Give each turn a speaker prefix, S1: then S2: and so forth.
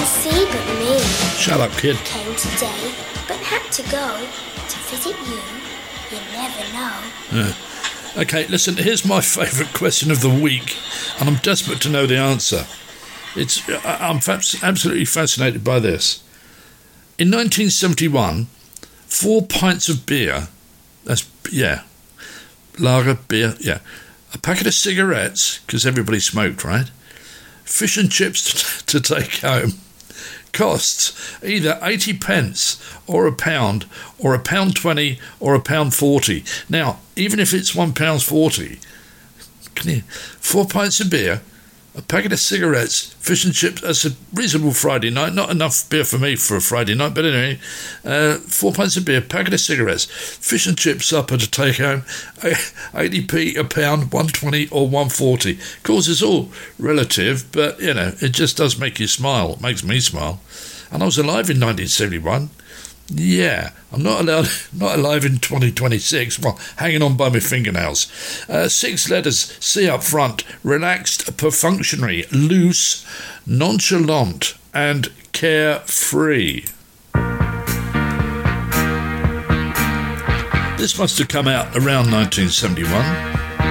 S1: can see but me.
S2: Shut up, kid.
S1: Came today, but had to go to visit you. You never know.
S2: Okay, listen, here's my favourite question of the week, and I'm desperate to know the answer. I'm absolutely fascinated by this. In 1971, 4 pints of beer, lager, beer, a packet of cigarettes, because everybody smoked, right? Fish and chips to take home costs either 80 pence or £1 or £1.20 or £1.40. Now, even if it's £1.40, 4 pints of beer, a packet of cigarettes, fish and chips, that's a reasonable Friday night. Not enough beer for me for a Friday night, but anyway, 4 pints of beer, packet of cigarettes, fish and chips supper to take home, 80p, £1, 1.20 or 1.40. Of course, it's all relative, but, it just does make you smile. It makes me smile. And I was alive in 1971. Yeah, I'm not alive in 2026. Well, hanging on by my fingernails. 6 letters, C up front. Relaxed, perfunctory, loose, nonchalant, and carefree. This must have come out around 1971.